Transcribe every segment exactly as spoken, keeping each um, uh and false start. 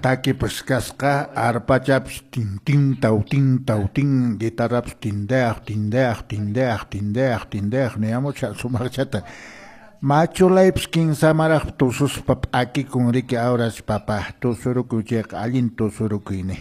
Ataque pues casca, arpachaps, tintin, tautin, tautin, guitarraps, tindeach, tindeach, tindeach, tindeach, tindeach, neamo cha, sumarchata. Macho laips kin samarach tusus pap aquí con Ricky ahora papá, tusuruku chek, alin tusurukuine.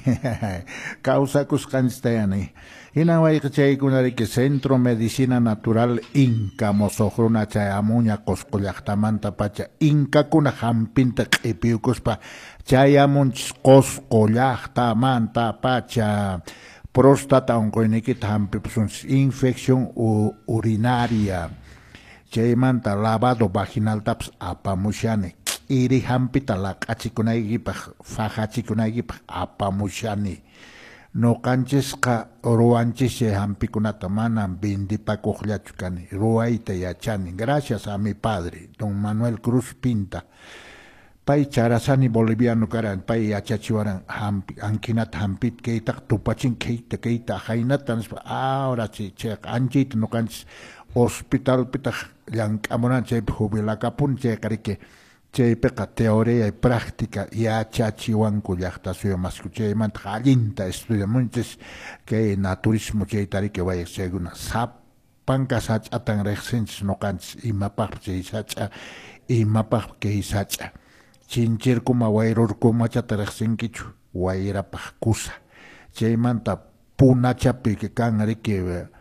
Causa cuscansteane. Inaway chay kunariki Centro Medicina Natural Inca mosohruna chay amuña coscollachtamanta pacha Inca kuna hampinta q'ipiukuspa chay amunchis coscollachtamanta pacha próstata oncoynikita hampipsunchis infección urinaria chaymanta lavado vaginal taps apamushani iri hampita la q'achikunaykipaq fajachikunaykipaq apamushani. No canches ka ruanchis hampikunata manan bindipakuqllachu kani ruayta yachani gracias a mi padre don Manuel Cruz Pinta pay charasani boliviano karan pay yachachiwaran hampi ankinata hampit keitaq tupachin keita keita haynatan ahora sí che anchit no canches hospital pitaq llank'amunan chay jubilakapun chay karike chaypiqa teoría y práctica yachachiwanku llaqta suyamasku chaymanta allinta estudiamunchis kay naturismo chaytariki wayaq chaykuna sapanka sach'atan riqsinchis noqanchis imapaq chay sach'a imapaq kay sach'a chinchirkuma wayrurkumachata riqsinkichu wayrapaq kusa chaymanta punachapi kan riki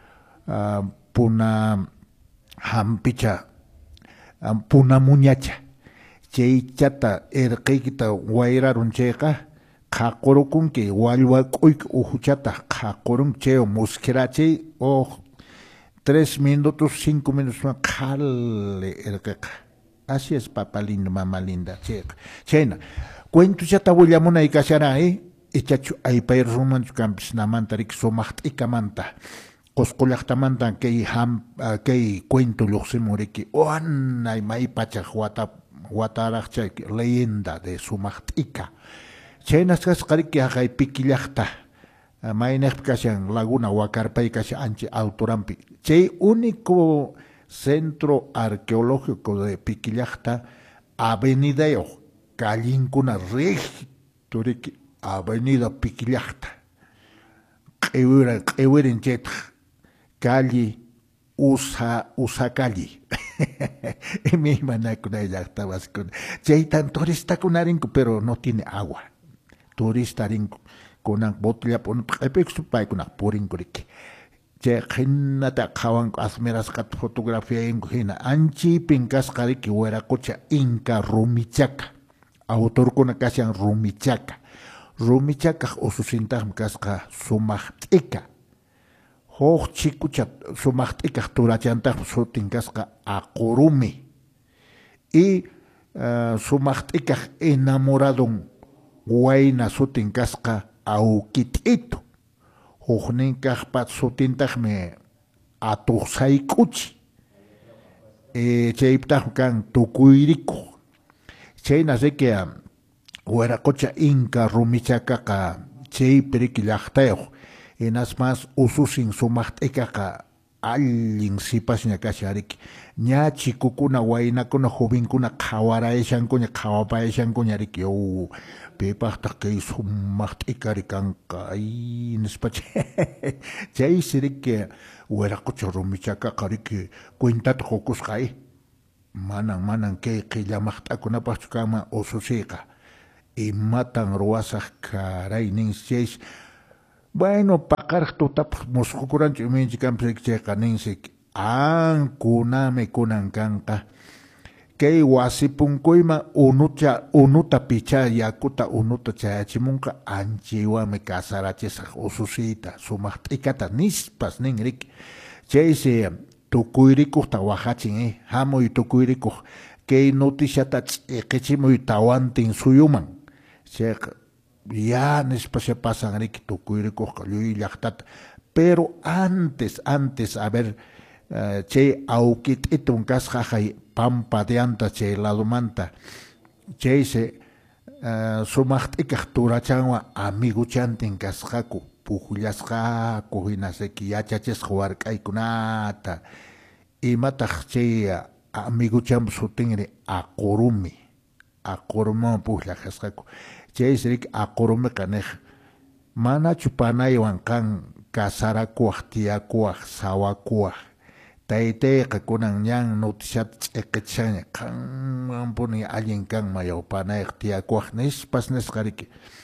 uh, puna hampicha um, puna muñacha chay chata erqaykita wayrarun chayqa qhaqurunki wallwak'uyki uhuchata qhaqurun chay muskirachay o tres minutos cinco minutos ma qhale erqiqa así es papa lindo mamá linda chayqa chayna cuento chata willamuna ikasharay ichachu aypay rumanchu kampis namanta rik sumaqt'ikamanta qusqullaqtamanta kay ham kay cuento lluqsimuriki oanay may pachaq wata wataraqchay leyenda de sumaqt'ika chaynas kasqariki haqay pikillaqta maynaqpi kashan Laguna Huacarpay kashan anchi alturampi chay único centro arqueológico de Piquillaqta avenidayo callinkuna rectoriki avenida Piquillaqta q'iwira q'iwirin chaytaq calle usa usa calle mi manakuna llaqta waskuna chaytan turista kunarinku pero no tiene agua turista rinku kunan botella pun q'ipiksu paykunaq purinkuriki chay qhinata qhawanku asmirasqata fotografía inku hina anchipin kasqariki wiraqucha Inca Rumichaca autorkuna kashan Rumichaca Rumichaca ususintaqmi kasqa sumaqt'ika Hoch chikucha sumaqt'ikaq turachantaq sutin kasqa Aqurumi y uh, sumaqt'ikaq enamoradon wayna sutin kasqa Auquit'ito huknin kaqpa sutintaqmi Atuqsayk'uchi e chayptaq kan Tukuyriku chayna riki wiraqucha Inca Rumichacaqa chaypi riki llaqtayuq enas más ususin sumaqt'ikaqa allin sipasña kashariki ña chikukuna waynakuna jovenkuna qhawarayashankuña qhawapayashankuña riki o pipaqtaq kay sumaqt'ikari kanqa ay nispa chaysi riki wiraqucha Rumichacaqa riki cuentata hukusqa ay manan manan kay qillamaqt'akunapaqchu kanman ususiyqa imatan ruwasaq karay ninsi bueno, pakarq tutapaq musqukuranchu iminchi kanpis chayqa ninsik ankunami kunan kanqa kay wasipunkuyman unucha unuta picha yakuta unuta chayachimunqa anchiwami kasarachisaq ususiyta sumaqt'ikata nispas nin riki chaysi tukuyrikuqta waqachin eh hamuy tukuyrikuq kay noticiata ch'iqichimuy tawantin suyuman chayqa ya nespacia pasan riki tukuyrikuqqa lluy llaqtata pero antes antes a ver uh, chay Auquit'itun kasqa hay pampa de anta chay ladumanta chayse uh, sumaqt'ikaq turachanwa amiguchantin kasqaku pukullasqaku hinasiki yachachisqa wark'aykunata imataq chay amiguchan sutinri Aqurumi aquruman puklajasqaku chaysrik aqurumi kanej mana chupanaywan kan kasarakuwaj tiyakuwaj sawakuwaj taytayqa kunan ñan noticiata tz'iqichaña qanmanpuni allin kan mayawpanayaq tiyakuwaj nispas nisqariki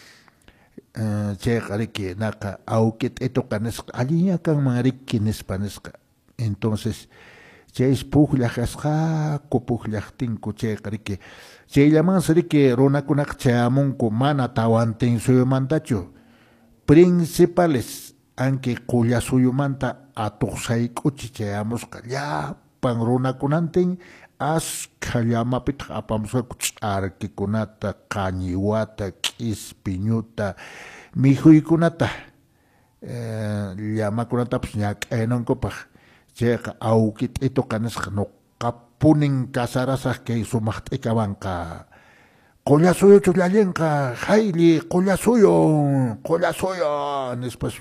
chayqa riki naqa awkit'ituqa nisqa allinña kanman riki nispa nisqa entonces chays pukllajasqaku pukllajtinku chayqa riki chayllamansi riki runakunaqa chayamunku mana tawantinsuyumantachu principales anki qullasuyumanta atuqsayk'uchi chayamusqa llapan runakunantin asqa llamapitaq apamusqaku ch'arkikunata qañiwata k'ispiñuta mijuykunata llamakunatapas ñak'aynankupaq chayqa awkit'ituqa nisqa nuqapunin kasarasaq kay sumaq t'ikawanqa qullasuyo llallinqa hayli qullasuyo qullasuyo nispas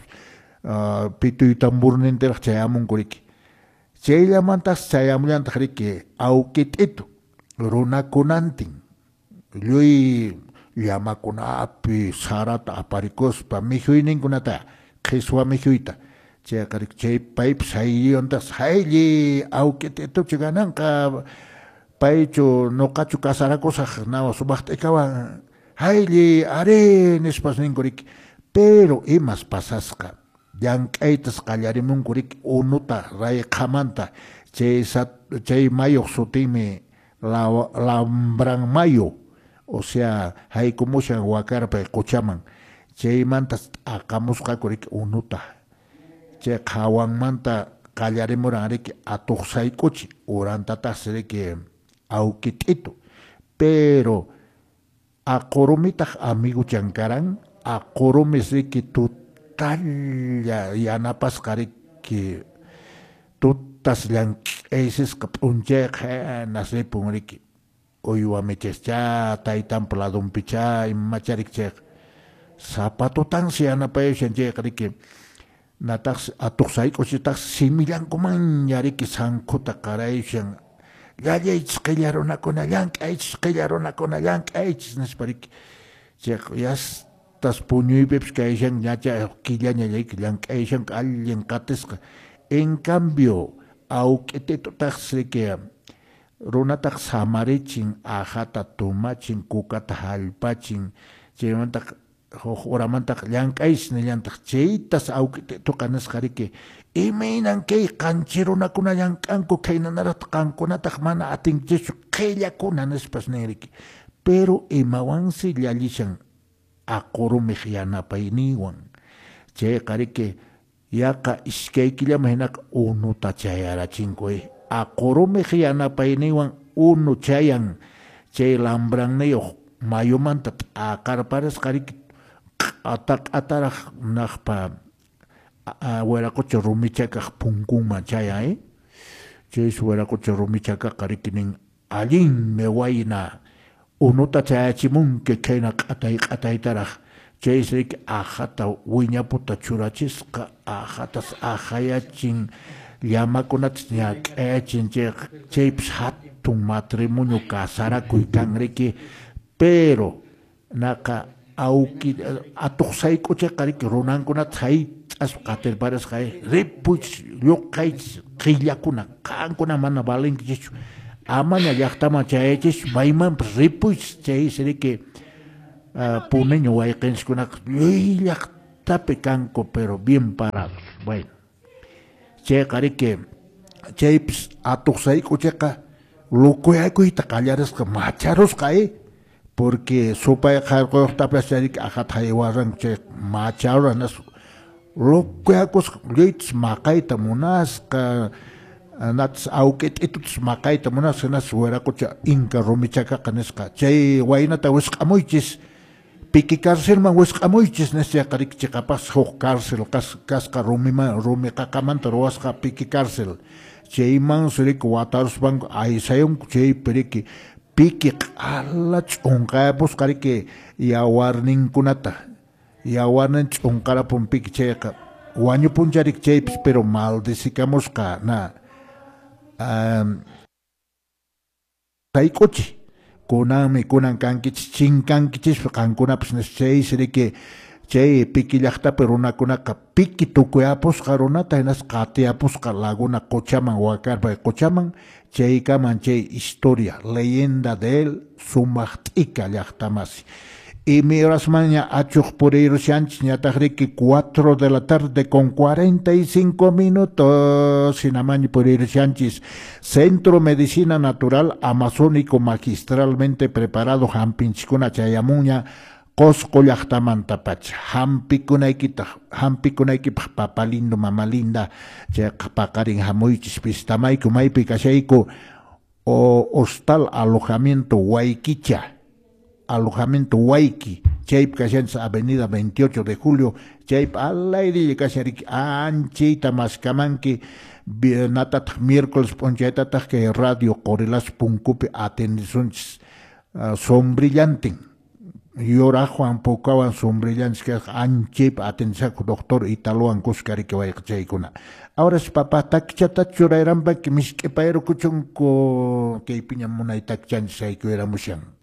pituy tamburnintiraq chayamunku riki chayllamantas chayamullantaj riki awkit'itu runakunantin lluy llamakunapi sarata aparikuspa mijuyninkunata qhiswa mijuyta chayqa riki chay paypis hayliyuntas hayli awkit'ituchi gananqa paychu nuqachu kasarakusaq nawa sumaq t'ikawan hayli ari nispas ninku riki pero imas pasasqa llank'aytas qallarimunku riki unuta rayqamanta chay chay mayuq sutinmi lambran mayo o sea haykumushan wakarpay quchaman chaymantas aqamusqaku riki unuta chay qhawanmanta qallarimuran riki atuqsayk'uchi urantatas riki awkit'itu pero aqurumitaq amiguchan karan aqurumis riki total yanapasqa riki tutas llank'aysisqa p'unchayqa nasipun riki uywamichascha taytanpa ladunpicha imacharik chayqa zapatutansi yanapayushan chayqa riki nataqsi atuqsayk'uchitaq simillankumanña riki sankuta qarayushan llallaychis qilla runakuna llank'aychis qilla runakuna llank'aychis nispa riki chayqa yastas puñuypipas kayshan ñacha killaña riki llank'ayshanqa allin qatisqa en cambio awk'ititutaqsi riki runataq samarichin ajata tumachin kukata hallpachin chaymantaq horamantaq llank'aychis nillantaq chaytas awk'itituqa nisqa riki imaynan kay qanchi runakuna llank'anku kaynanarata qankunataq mana atinkichu qillakuna nispas nin riki pero imawansi llallishan aqurumiq yanapayniwan chayqa riki yaqa iskaykillaman hinaqa unuta chayarachinku aqurumiq yanapayniwan unu chayan chay lambranniyuq mayumanta t'aqarparasqa riki q'ata q'ataraq naqpa weraqucha rumichakaq punkunman chaya chays weraqucha rumichakaqa riki nin allinmi wayna unuta chayachimunki kayna q'atay q'ataytaraq chays riki ajata wiñaputa churachisqa ajatas ajayachin llamakunatas ñak'ayachin chaypis hatun matrimonio kasarakuy kan riki pero naqa awki atuqsayk'uchiqa riki runankunata hayt'as qatirparasqa ripuychis lluqaychis qillakuna qankuna mana balinkichu amaña llaqtaman chayaychis maymanpas ripuychis chays riki puneño wayqinchikunaqa lluy llaqtapi kanku pero bien parados bueno chayqa riki chaypis atuqsayk'uchiqa lukuyaykuyta qallarisqa macharusqa porque supay qarqoyuqtapas riki ajata haywaranku chay macharuran lukuyakusqa lluytas maqayta munasqa natas awk'it'itutas maqayta munasqa nas weraqucha inka rumichakaqa nisqa chay waynata wisq'amuychis piki cárcelman wisq'amuychis nisyaqa riki chiqapas huk cárcel kasqa rumiman rumi qaqamanta ruwasqa piki cárcel chaymansi riki wataruspanku aysayunku chaypi riki piki q'ala ch'unqayapusqa riki yawarninkunata yawarnin ch'unqarapun piki chayqa wañupuncha riki chaypis pero maldicikamusqa na sayk'uchi kunami kunan kankichis chinkankichis kankunapas chay siriki chay piki llaqtapi runakunaqa piki tukuyapusqa runata hinas qatiyapusqa laguna Quchaman Wakarpa Quchaman chaykaman chay historia leyenda de él sumaq t'ika llaqtamasi. Y mi horas mañana achuq purirushanchis ñataqriki cuatro de la tarde con cuarenta y cinco minutos sinamañi purirushanchis Centro Medicina Natural Amazónico magistralmente preparado hampinchikuna chayamuña Cosco llaqtamanta pacha hampikunaykita hampikunaykipaq papa lindo mama linda chay paqarin hamuychis pistamayku maypi kashayku o hostal alojamiento Waykicha alojamiento Wayki chayp kashanchis avenida veintiocho de julio chayp alayri kasharik anchita maskamanki natataq miércoles ponchaytataq que radio Corilas punkupi atendisunchis uh, sombrillante Yora Juan Pocawan sombrillantes que anchip atensaku doctor Italoan Cuscari que vaya chaykuna. Ahora es papá takchata churayrampa que mis que paero kuchunko que piña muna y takchan say que era mushan.